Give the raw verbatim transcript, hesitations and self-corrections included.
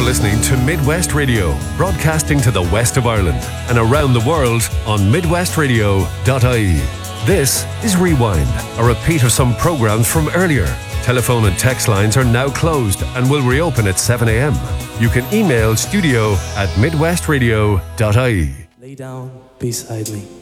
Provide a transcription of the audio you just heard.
You're listening to Midwest Radio, broadcasting to the west of Ireland and around the world on midwest radio dot I E. This is Rewind, a repeat of some programs from earlier. Telephone and text lines are now closed and will reopen at seven a.m. You can email studio at midwest radio dot I E. Lay down beside me.